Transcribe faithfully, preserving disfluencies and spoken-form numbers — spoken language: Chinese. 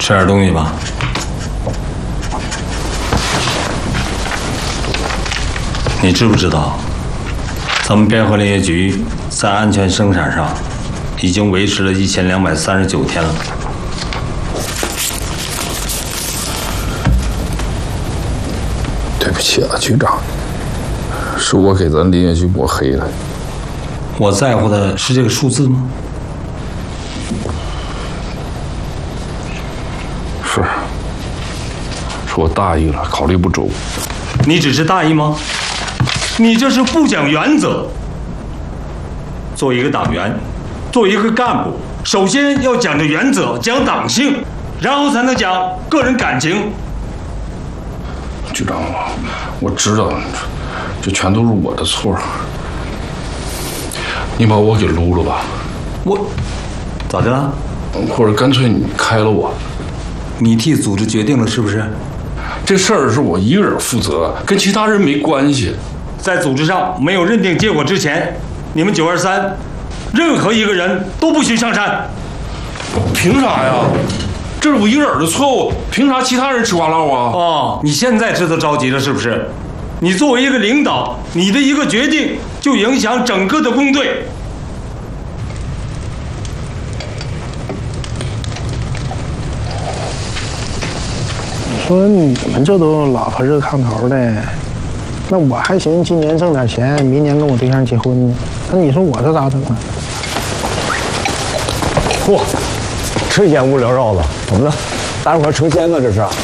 吃点东西吧。你知不知道，咱们边河林业局在安全生产上已经维持了一千两百三十九天了。 对不起啊，局长，是我给咱林业局抹黑了。 我在乎的是这个数字吗？ 是，是我大意了，考虑不周。 你只是大意吗？你这是不讲原则。作为一个党员，作为一个干部，首先要讲究原则，讲党性，然后才能讲个人感情。 局长，我知道，这全都是我的错。你把我给撸了吧。 我咋的了？ 或者干脆你开了我。 你替组织决定了是不是？ 这事儿是我一个人负责，跟其他人没关系。 在组织上没有认定结果之前，你们九二三任何一个人都不许上山。 凭啥呀？这是我一个人的错误，凭啥其他人吃瓜唠啊？ 哦，你现在知道着急了是不是？你作为一个领导，你的一个决定就影响整个的工队。 你说你们这都老婆热炕头的，那我还寻思今年挣点钱，明年跟我对象结婚呢。那你说我这咋整啊？ 嚯，这烟雾缭绕的，怎么了？大伙成仙了这是？